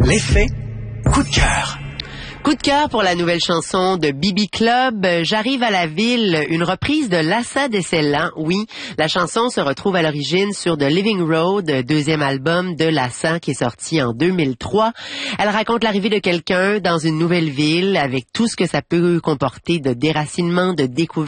L'effet coup de cœur. Coup de cœur pour la nouvelle chanson de Bibi Club, J'arrive à la ville, une reprise de Lassa Descella. Oui, la chanson se retrouve à l'origine sur The Living Road, deuxième album de Lassa qui est sorti en 2003. Elle raconte l'arrivée de quelqu'un dans une nouvelle ville avec tout ce que ça peut comporter de déracinement, de découverte.